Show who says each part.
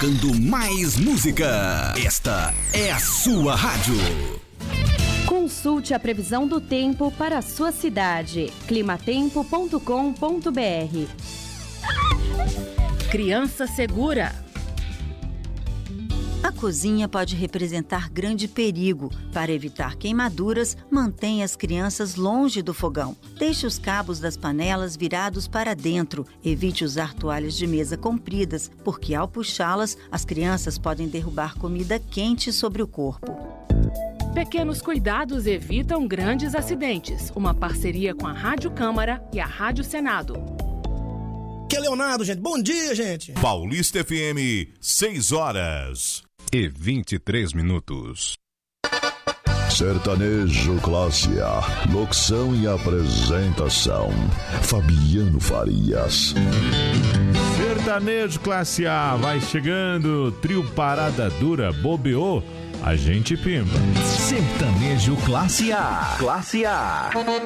Speaker 1: tocando mais música. Esta é a sua rádio.
Speaker 2: Consulte a previsão do tempo para a sua cidade. climatempo.com.br.
Speaker 3: Criança segura.
Speaker 4: A cozinha pode representar grande perigo. Para evitar queimaduras, mantenha as crianças longe do fogão. Deixe os cabos das panelas virados para dentro. Evite usar toalhas de mesa compridas, porque ao puxá-las, as crianças podem derrubar comida quente sobre o corpo.
Speaker 3: Pequenos cuidados evitam grandes acidentes. Uma parceria com a Rádio Câmara e a Rádio Senado.
Speaker 5: Que é Leonardo, gente. Bom dia, gente.
Speaker 6: Paulista FM, 6h23.
Speaker 7: Sertanejo Classe A. Locução e apresentação: Fabiano Farias.
Speaker 8: Sertanejo Classe A vai chegando. Trio Parada Dura, bobeou, a gente pimba.
Speaker 1: Sertanejo Classe A.